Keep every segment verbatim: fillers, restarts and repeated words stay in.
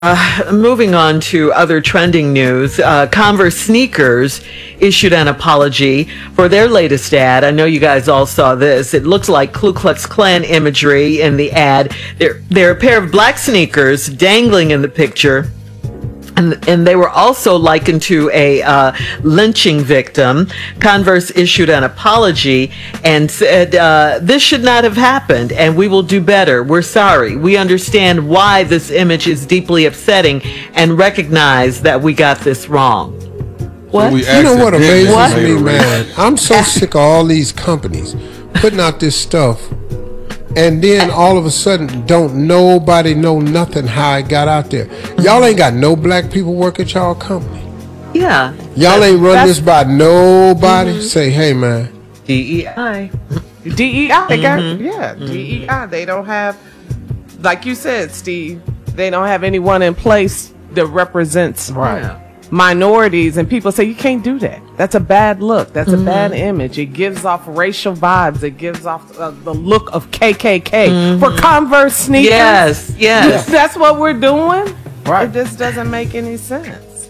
Uh, moving on to other trending news, uh, Converse sneakers issued an apology for their latest ad. I know you guys all saw this. It looks like Ku Klux Klan imagery in the ad. They're, they're a pair of black sneakers dangling in the picture. And, and they were also likened to a uh, lynching victim. Converse issued an apology and said, uh, this should not have happened, and we will do better. We're sorry. We understand why this image is deeply upsetting and recognize that we got this wrong. What? You know what amazes what? me, man? I'm so sick of all these companies putting out this stuff, and then all of a sudden, don't nobody know nothing how it got out there. Y'all ain't got no black people work at y'all company. Yeah. Y'all ain't run this by nobody. Mm-hmm. Say, hey, man. D E I. D E I. They got, mm-hmm. yeah, mm-hmm. D E I. They don't have, like you said, Steve, they don't have anyone in place that represents right. minorities, and people say you can't do that. That's a bad look. That's mm-hmm. a bad image. It gives off racial vibes. It gives off uh, the look of K K K mm-hmm. for Converse sneakers. Yes, yes. That's what we're doing. Right. It just doesn't make any sense.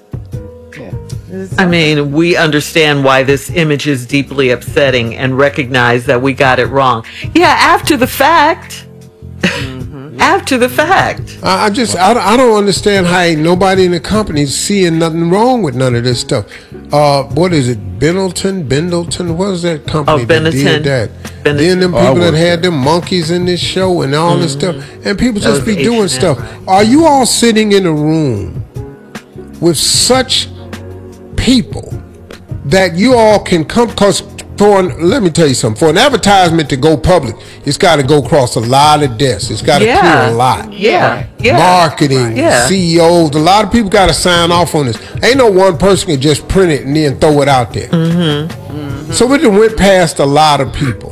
Yeah. I mean, we understand why this image is deeply upsetting and recognize that we got it wrong. Yeah, after the fact. Mm-hmm. After the fact. I, I just, I, I don't understand how ain't nobody in the company seeing nothing wrong with none of this stuff. Uh, what is it? Bendleton? Bendleton? What is that company oh, that did that? Benetton. Then them people oh, that had them monkeys in this show and all mm-hmm. this stuff. And people just be doing H and M, stuff. Right? Are you all sitting in a room with such people that you all can come, because for an, let me tell you something, for an advertisement to go public, it's got to go across a lot of desks. It's got to yeah. clear a lot. Yeah. yeah. Marketing, right. yeah. C E Os, a lot of people got to sign off on this. Ain't no one person can just print it and then throw it out there. Mm-hmm. Mm-hmm. So it done went past a lot of people.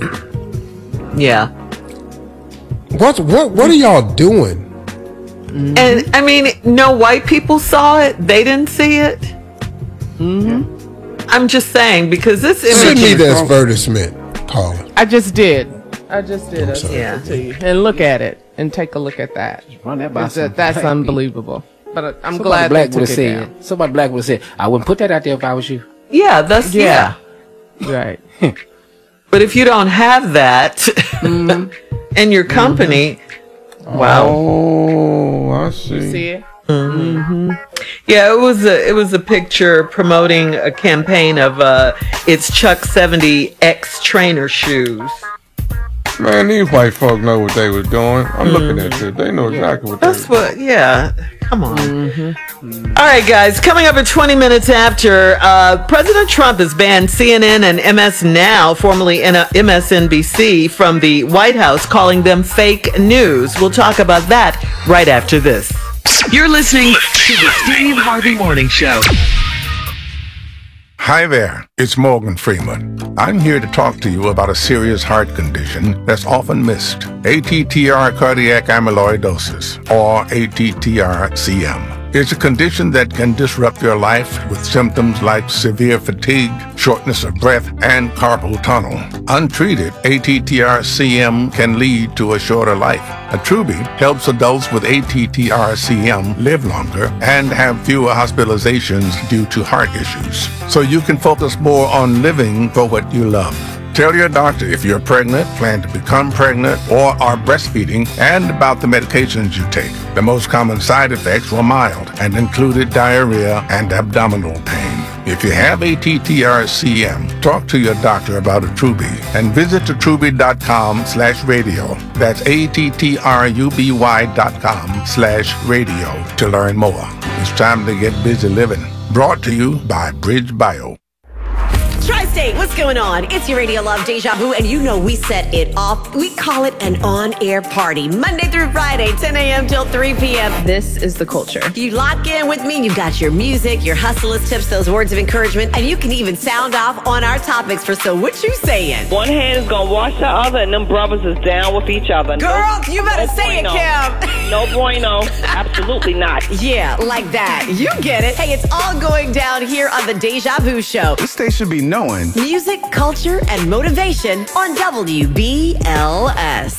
Yeah. What, what, what are y'all doing? Mm-hmm. And, I mean, no white people saw it. They didn't see it. Mm-hmm. I'm just saying, because this image... Send me the advertisement, Paula. I just did. I just did. I sent yeah. it to you. And look at it. And take a look at that. Run that by that that's unbelievable. But uh, I'm Somebody glad black they took it said, down. Somebody black would have said, I wouldn't put that out there if I was you. Yeah, that's... Yeah. yeah. Right. But if you don't have that mm-hmm. in your company... Mm-hmm. Wow. Oh, I see. You see it? Mm-hmm. Yeah, it was a it was a picture promoting a campaign of uh, it's Chuck seventy X trainer shoes. Man, these white folk know what they were doing. I'm mm-hmm. looking at this. They know exactly what. That's they were what. Yeah, come on. Mm-hmm. Mm-hmm. All right, guys. Coming up at twenty minutes after, uh, President Trump has banned C N N and M S Now, formerly M S N B C, from the White House, calling them fake news. We'll talk about that right after this. You're listening to the Steve Harvey Morning Show. Hi there, it's Morgan Freeman. I'm here to talk to you about a serious heart condition that's often missed. A T T R cardiac amyloidosis, or A T T R C M. It's a condition that can disrupt your life with symptoms like severe fatigue, shortness of breath, and carpal tunnel. Untreated, A T T R C M can lead to a shorter life. Attruby helps adults with A T T R C M live longer and have fewer hospitalizations due to heart issues, so you can focus more on living for what you love. Tell your doctor if you're pregnant, plan to become pregnant, or are breastfeeding, and about the medications you take. The most common side effects were mild and included diarrhea and abdominal pain. If you have A T T R C M, talk to your doctor about Attruby and visit attruby.com slash radio. That's A-T-T-R-U-B-Y dot com slash radio to learn more. It's time to get busy living. Brought to you by Bridge Bio. Tri-State, what's going on? It's your Radio Love Deja Vu, and you know we set it off. We call it an on-air party, Monday through Friday, ten a.m. till three p.m. This is the culture. If you lock in with me, you've got your music, your hustlers tips, those words of encouragement, and you can even sound off on our topics for So What You Saying. One hand is gonna wash the other, and them brothers is down with each other. Girl, no, you better no say bueno. it, Kim. No bueno. Absolutely not. Yeah, like that. You get it. Hey, it's all going down here on the Deja Vu Show. This station should be knowing. Music, culture, and motivation on W B L S.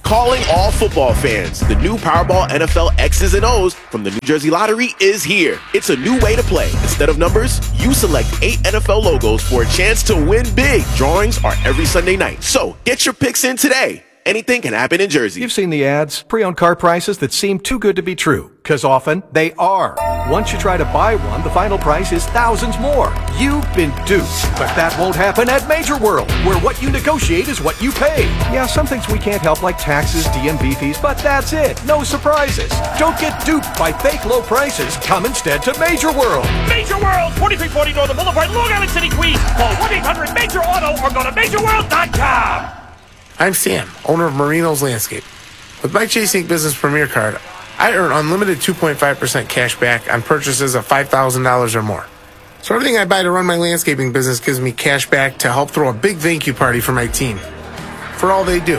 Calling all football fans. The new Powerball N F L X's and O's from the New Jersey Lottery is here. It's a new way to play. Instead of numbers, you select eight N F L logos for a chance to win big. Drawings are every Sunday night. So get your picks in today. Anything can happen in Jersey. You've seen the ads, pre-owned car prices that seem too good to be true, because often they are. Once you try to buy one, the final price is thousands more. You've been duped. But that won't happen at Major World, where what you negotiate is what you pay. Yeah, some things we can't help, like taxes, D M V fees, but that's it. No surprises. Don't get duped by fake low prices. Come instead to Major World. Major World, forty-three forty Northern Boulevard, Long Island City, Queens. Call one eight hundred major auto or go to major world dot com. I'm Sam, owner of Marino's Landscape. With my Chase Incorporated Business Premier Card, I earn unlimited two point five percent cash back on purchases of five thousand dollars or more. So everything I buy to run my landscaping business gives me cash back to help throw a big thank you party for my team. For all they do.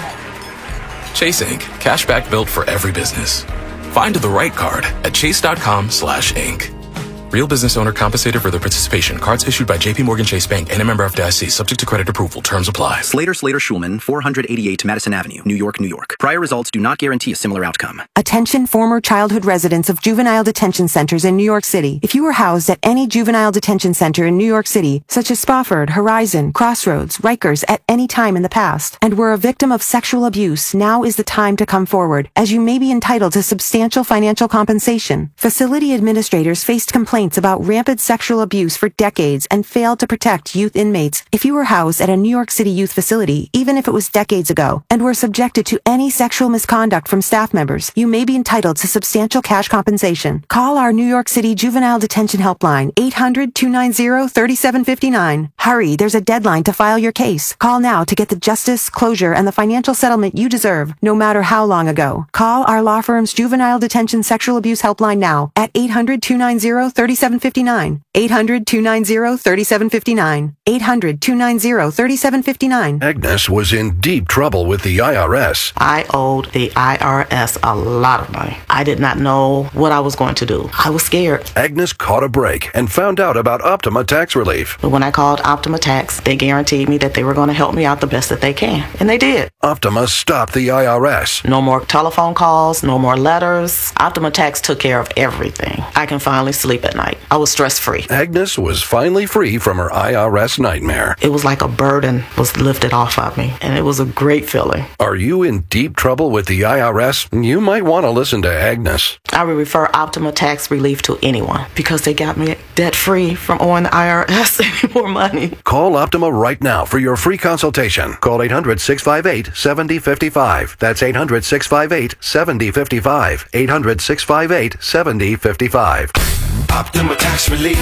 Chase Incorporated. Cash back built for every business. Find the right card at chase.com slash inc. Real business owner compensated for their participation. Cards issued by J P Morgan Chase Bank and a member of F D I C. Subject to credit approval. Terms apply. Slater Slater Schulman, four eighty-eight Madison Avenue, New York, New York. Prior results do not guarantee a similar outcome. Attention former childhood residents of juvenile detention centers in New York City. If you were housed at any juvenile detention center in New York City, such as Spofford, Horizon, Crossroads, Rikers, at any time in the past, and were a victim of sexual abuse, now is the time to come forward, as you may be entitled to substantial financial compensation. Facility administrators faced complaints about rampant sexual abuse for decades and failed to protect youth inmates. If you were housed at a New York City youth facility, even if it was decades ago, and were subjected to any sexual misconduct from staff members, you may be entitled to substantial cash compensation. Call our New York City Juvenile Detention Helpline, eight hundred, two nine zero, three seven five nine. Hurry, there's a deadline to file your case. Call now to get the justice, closure, and the financial settlement you deserve, no matter how long ago. Call our law firm's Juvenile Detention Sexual Abuse Helpline now at eight hundred, two nine zero, three seven five nine. eight hundred, two nine zero, three seven five nine. eight hundred, two nine zero, three seven five nine. Agnes was in deep trouble with the I R S. I owed the I R S a lot of money. I did not know what I was going to do. I was scared. Agnes caught a break and found out about Optima Tax Relief. But when I called Optima Tax, they guaranteed me that they were going to help me out the best that they can. And they did. Optima stopped the I R S. No more telephone calls, no more letters. Optima Tax took care of everything. I can finally sleep at night. I was stress-free. Agnes was finally free from her I R S nightmare. It was like a burden was lifted off of me, and it was a great feeling. Are you in deep trouble with the I R S? You might want to listen to Agnes. I would refer Optima Tax Relief to anyone because they got me debt-free from owing the I R S any more money. Call Optima right now for your free consultation. Call eight hundred, six five eight, seven zero five five. That's eight hundred, six five eight, seven zero five five. eight hundred, six five eight, seven zero five five. Optima Tax Relief.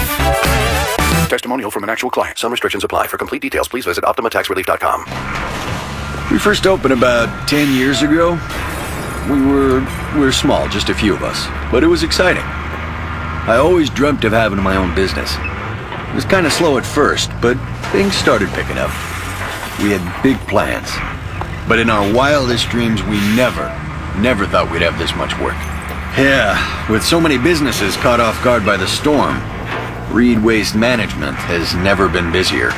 Testimonial from an actual client. Some restrictions apply. For complete details, please visit optima tax relief dot com. We first opened about ten years ago. We were, we were small, just a few of us. But it was exciting. I always dreamt of having my own business. It was kind of slow at first, but things started picking up. We had big plans. But in our wildest dreams, we never, never thought we'd have this much work. Yeah, with so many businesses caught off guard by the storm, Reed Waste Management has never been busier.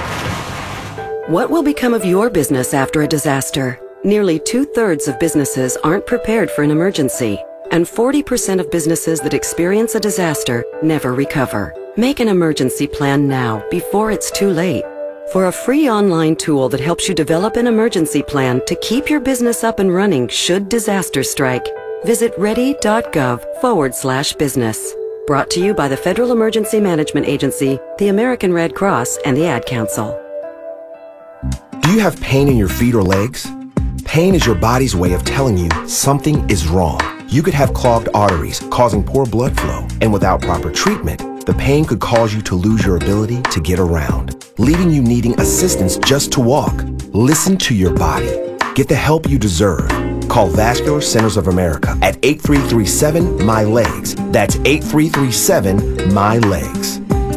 What will become of your business after a disaster? Nearly two-thirds of businesses aren't prepared for an emergency, and forty percent of businesses that experience a disaster never recover. Make an emergency plan now, before it's too late. For a free online tool that helps you develop an emergency plan to keep your business up and running should disaster strike, visit ready.gov forward slash business. Brought to you by the Federal Emergency Management Agency, the American Red Cross, and the Ad Council. Do you have pain in your feet or legs? Pain is your body's way of telling you something is wrong. You could have clogged arteries, causing poor blood flow, and without proper treatment, the pain could cause you to lose your ability to get around, leaving you needing assistance just to walk. Listen to your body. Get the help you deserve. Call Vascular Centers of America at eight three three seven, M Y L E G S. That's eight three three seven, M Y L E G S.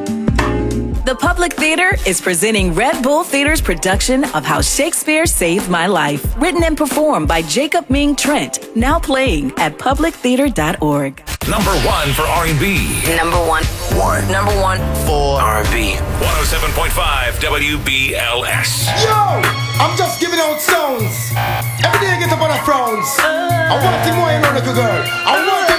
The Public Theater is presenting Red Bull Theater's production of How Shakespeare Saved My Life, written and performed by Jacob Ming Trent, now playing at public theater dot org. Number one for R and B. Number one. One. Number one for R and B. one oh seven point five W B L S. Yo, I'm just giving out stones. Every day I get up on a frowns. I want to more, you know, little girl. I want